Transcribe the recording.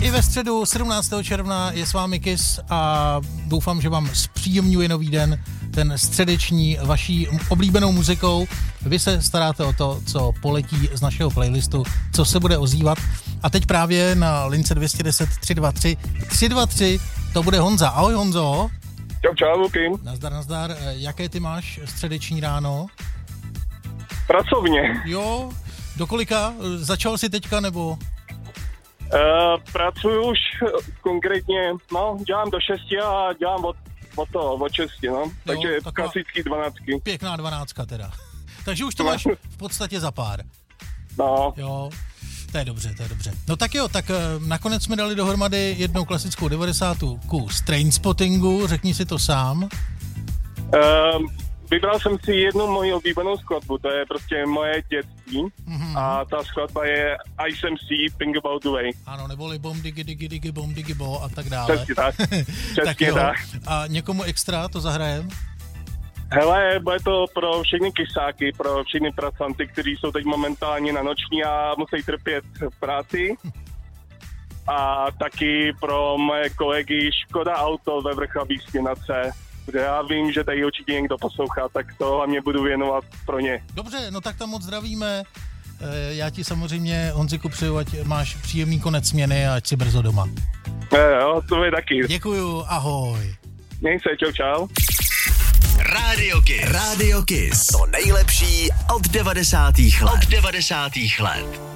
I ve středu 17. června je s vámi Kiss a doufám, že vám zpříjemňuje nový den, ten středeční vaší oblíbenou muzikou. Vy se staráte o to, co poletí z našeho playlistu, co se bude ozývat. A teď právě na lince 210 323 323 to bude Honza. Ahoj Honzo. Čau, Luky. Nazdar. Jaké ty máš středeční ráno? Pracovně. Jo, do kolika? Začal jsi teďka nebo? Pracuji už konkrétně, dělám do 6 a dělám od 6, no. Takže jo, klasický 12. Pěkná 12 teda. Takže už to máš v podstatě za pár. No. Jo, to je dobře. No tak jo, tak nakonec jsme dali dohromady jednou klasickou 90 kus Trainspottingu, řekni si to sám. Vybral jsem si jednu moji oblíbenou skladbu, to je prostě moje dětství a ta skladba je ISMC, Think About The Way. Ano, neboli bom digi bom digi bo a tak dále. Přesně tak. Tak jo. A někomu extra to zahrajem? Hele, bude to pro všechny kysáky, pro všechny pracanty, kteří jsou teď momentálně na noční a musí trpět v práci. A taky pro moje kolegy Škoda Auto ve Vrchlabí Stěnace, kde já vím, že tady určitě někdo poslouchá, tak to hlavně budu věnovat pro ně. Dobře, no tak tam moc zdravíme. Já ti samozřejmě, Honziku, přeju, ať máš příjemný konec směny a ať si brzo doma. Jo, to je taky. Děkuju, ahoj. Měj se, čau. Radio Kiss. To nejlepší od 90. let.